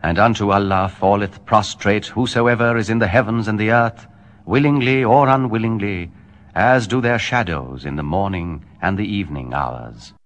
And unto Allah falleth prostrate whosoever is in the heavens and the earth, willingly or unwillingly, as do their shadows in the morning and the evening hours.